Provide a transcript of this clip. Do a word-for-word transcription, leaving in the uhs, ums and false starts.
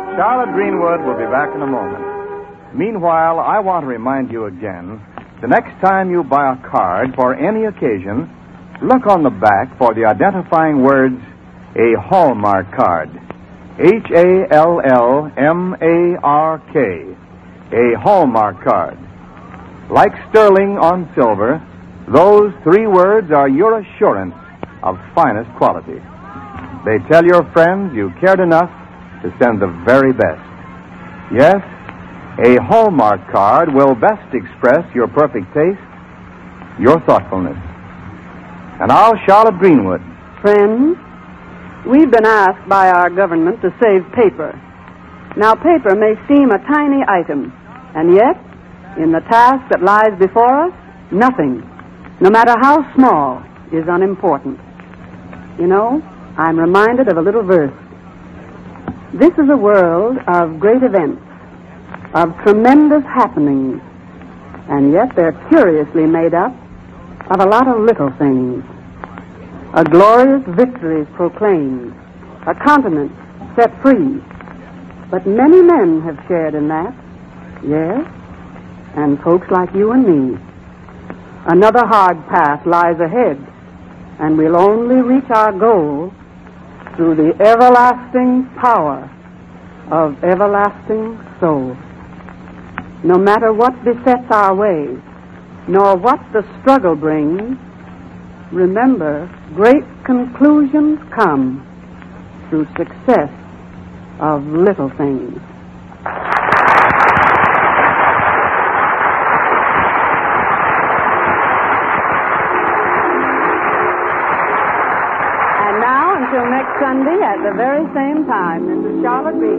Charlotte Greenwood will be back in a moment. Meanwhile, I want to remind you again, the next time you buy a card for any occasion, look on the back for the identifying words, a Hallmark card. H A L L M A R K. A Hallmark card. Like sterling on silver, those three words are your assurance of finest quality. They tell your friends you cared enough to send the very best. Yes, a Hallmark card will best express your perfect taste, your thoughtfulness. And now, Charlotte Greenwood. Friends, we've been asked by our government to save paper. Now, paper may seem a tiny item, and yet, in the task that lies before us, nothing, no matter how small, is unimportant. You know, I'm reminded of a little verse. This is a world of great events, of tremendous happenings, and yet they're curiously made up of a lot of little things. A glorious victory is proclaimed, a continent set free. But many men have shared in that, yes, and folks like you and me. Another hard path lies ahead, and we'll only reach our goal through the everlasting power of everlasting soul. No matter what besets our way, nor what the struggle brings, remember, great conclusions come through success of little things. And now, until next Sunday at the very same time, this is Charlotte Green.